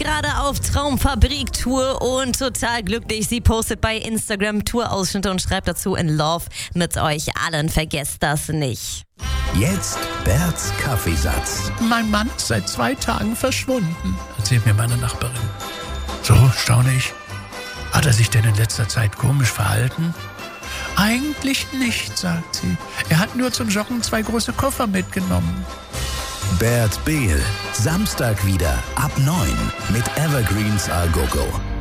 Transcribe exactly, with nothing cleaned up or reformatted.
gerade auf Traumfabrik-Tour und total glücklich. Sie postet bei Instagram Tourausschnitte und schreibt dazu in Love mit euch allen. Vergesst das nicht. Jetzt Berts Kaffeesatz. Mein Mann ist seit zwei Tagen verschwunden, erzählt mir meine Nachbarin. So, staune ich. Hat er sich denn in letzter Zeit komisch verhalten? Eigentlich nicht, sagt sie. Er hat nur zum Joggen zwei große Koffer mitgenommen. Bert Behl, Samstag wieder ab neun mit Evergreens Al Gogo.